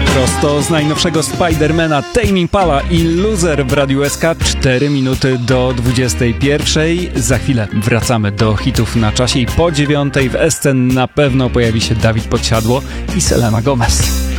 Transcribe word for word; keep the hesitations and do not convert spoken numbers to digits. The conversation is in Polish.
Prosto z najnowszego Spidermana Tame Impala i Loser w Radiu S K. cztery minuty do dwudziestej pierwszej. Za chwilę wracamy do hitów na czasie i po dziewiątej w S C na pewno pojawi się Dawid Podsiadło i Selena Gomez.